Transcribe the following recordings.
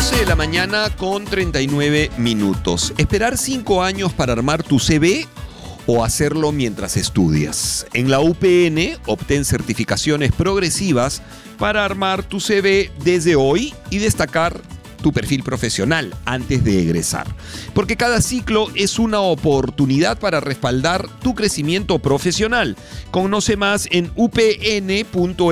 11 de la mañana con 39 minutos. ¿Esperar 5 años para armar tu CV o hacerlo mientras estudias? En la UPN obtén certificaciones progresivas para armar tu CV desde hoy y destacar tu perfil profesional antes de egresar. Porque cada ciclo es una oportunidad para respaldar tu crecimiento profesional. Conoce más en upn.edu.pe.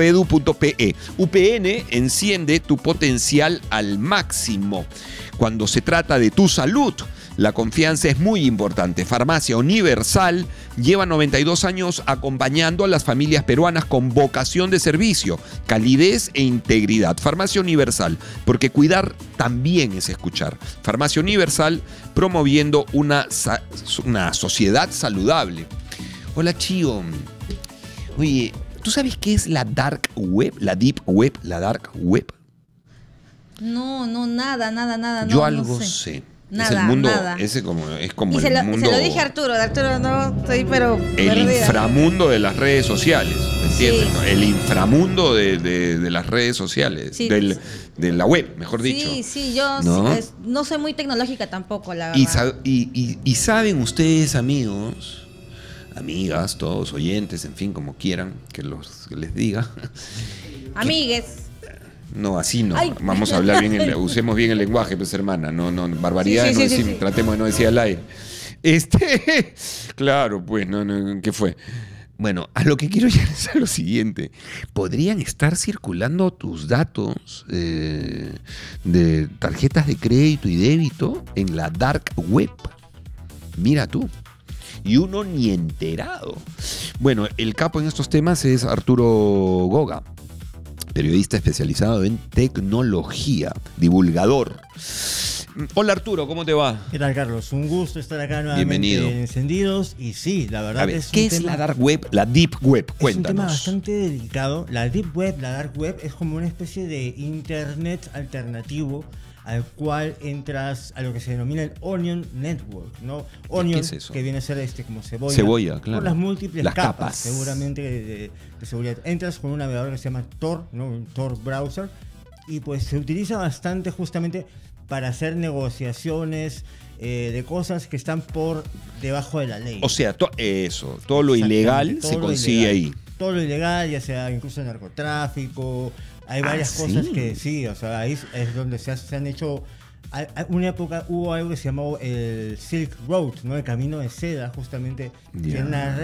UPN enciende tu potencial al máximo. Cuando se trata de tu salud, la confianza es muy importante. Farmacia Universal lleva 92 años acompañando a las familias peruanas con vocación de servicio, calidez e integridad. Farmacia Universal, porque cuidar también es escuchar. Farmacia Universal, promoviendo una sociedad saludable. Hola, Chío. Oye, ¿tú sabes qué es la dark web? La deep web, la dark web. No, nada. Yo no, algo no sé. sé. Nada, es el mundo, nada. es como Y el mundo. se lo dije a Arturo no, estoy pero El perdida. inframundo de las redes sociales, ¿me entiendes? Sí. ¿No? El inframundo de las redes sociales, Sí. de la web, mejor dicho. Sí, yo ¿No? no soy muy tecnológica tampoco, la verdad. Y saben ustedes, amigos, amigas, todos oyentes, en fin, como quieran que les diga. Amigues. No, así no. Ay. Vamos a hablar bien, usemos bien el lenguaje, pues, hermana. No, barbaridades, Sí. tratemos de no decir al aire. Claro, pues, no, ¿qué fue? Bueno, a lo que quiero llegar es a lo siguiente. Podrían estar circulando tus datos de tarjetas de crédito y débito en la dark web. Mira tú. Y uno ni enterado. Bueno, el capo en estos temas es Arturo Goga, periodista especializado en tecnología, divulgador. Hola, Arturo, ¿cómo te va? ¿Qué tal, Carlos? Un gusto estar acá nuevamente. Bienvenido. Encendidos. Y sí, la verdad A ver, es ¿qué un es tema, la dark web? La deep web, es un tema cuéntanos. bastante delicado. La deep web, la dark web, es como una especie de internet alternativo al cual entras a lo que se denomina el Onion Network, ¿no? Onion, ¿Qué es eso? que viene a ser como cebolla. Cebolla, claro. Por las múltiples Las capas, capas. seguramente, de seguridad. Entras con un navegador que se llama Tor, ¿no? Un Tor browser, y pues se utiliza bastante justamente para hacer negociaciones de cosas que están por debajo de la ley. O sea, todo lo ilegal Todo se lo consigue ilegal. Ahí. Todo lo ilegal, ya sea incluso narcotráfico, hay varias cosas ¿sí? que sí, o sea, ahí es donde se han hecho. Una época hubo algo que se llamó el Silk Road, ¿no? El camino de seda, justamente, que Ya. era una red